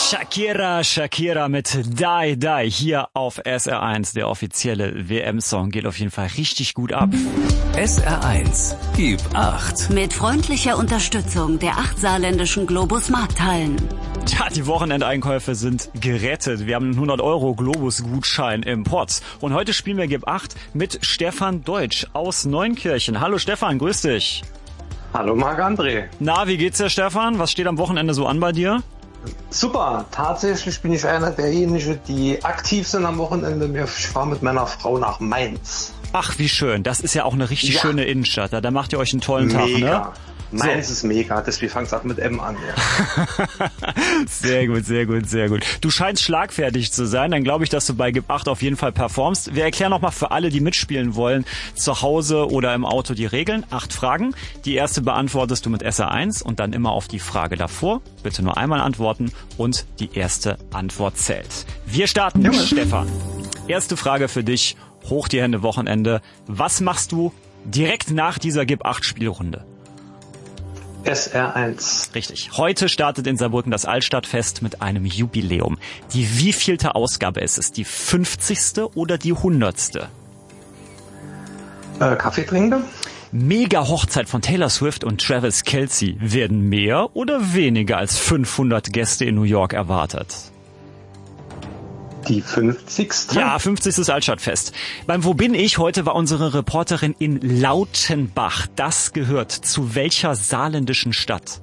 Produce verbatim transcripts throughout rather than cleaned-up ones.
Shakira, Shakira mit Die Die hier auf S R eins. Der offizielle W M-Song geht auf jeden Fall richtig gut ab. S R eins, gib acht. Mit freundlicher Unterstützung der acht saarländischen Globus Markthallen. Tja, die Wochenendeinkäufe sind gerettet. Wir haben einen hundert Euro Globus-Gutschein im Pott. Und heute spielen wir Gib acht mit Stefan Deutsch aus Neunkirchen. Hallo Stefan, grüß dich. Hallo Marc-André. Na, wie geht's dir, Stefan? Was steht am Wochenende so an bei dir? Super, tatsächlich bin ich einer derjenigen, die aktiv sind am Wochenende. Ich fahre mit meiner Frau nach Mainz. Ach, wie schön. Das ist ja auch eine richtig Ja. schöne Innenstadt. Da macht ihr euch einen tollen Mega. Tag, ne? Mainz So. ist mega, deswegen fängt es auch mit M an. Ja. Sehr gut, sehr gut, sehr gut. Du scheinst schlagfertig zu sein, dann glaube ich, dass du bei Gib acht auf jeden Fall performst. Wir erklären nochmal für alle, die mitspielen wollen, zu Hause oder im Auto die Regeln. Acht Fragen. Die erste beantwortest du mit S R eins und dann immer auf die Frage davor. Bitte nur einmal antworten und die erste Antwort zählt. Wir starten, Jawohl. Stefan. Erste Frage für dich. Hoch die Hände, Wochenende. Was machst du direkt nach dieser Gib acht Spielrunde? S R eins. Richtig. Heute startet in Saarbrücken das Altstadtfest mit einem Jubiläum. Die wievielte Ausgabe ist es? Die fünfzigste oder die hundertste? Äh, Kaffee trinken? Mega-Hochzeit von Taylor Swift und Travis Kelce. Werden mehr oder weniger als fünfhundert Gäste in New York erwartet? Die fünfzigste. Ja, fünfzigstes Altstadtfest. Beim Wo bin ich? Heute war unsere Reporterin in Lautenbach. Das gehört zu welcher saarländischen Stadt?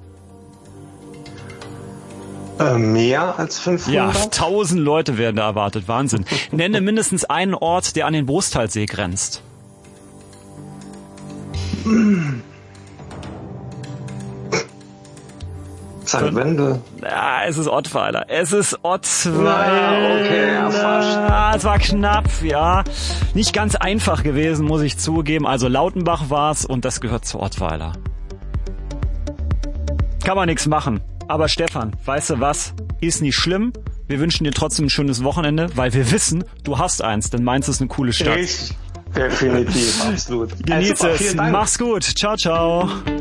Äh, mehr als Ja, fünfhundert? tausend Leute werden da erwartet. Wahnsinn. Nenne mindestens einen Ort, der an den Brusthalssee grenzt. Sankt Wendel. Ja, es ist Ottweiler. Es ist Ottweiler. Na, okay, ja, fast. Ah, es war knapp, ja. Nicht ganz einfach gewesen, muss ich zugeben. Also Lautenbach war's und das gehört zu Ottweiler. Kann man nichts machen. Aber Stefan, weißt du was? Ist nicht schlimm. Wir wünschen dir trotzdem ein schönes Wochenende, weil wir wissen, du hast eins, denn Mainz ist eine coole Stadt. Ich, definitiv, absolut. Äh, Genieß super, es. vielen Dank. Mach's gut. Ciao, ciao.